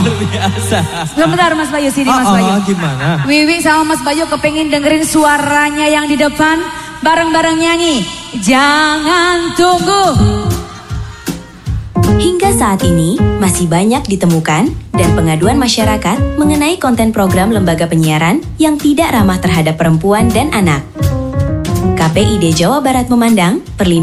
biasa. Sebentar Mas Bayu, sini Mas Bayu. Gimana? Wiwi sama Mas Bayu kepengin dengerin suaranya yang di depan. Bareng-bareng nyanyi. Jangan tunggu. Hingga saat ini masih banyak ditemukan dan pengaduan masyarakat mengenai konten program lembaga penyiaran yang tidak ramah terhadap perempuan dan anak. KPID Jawa Barat memandang perlindungan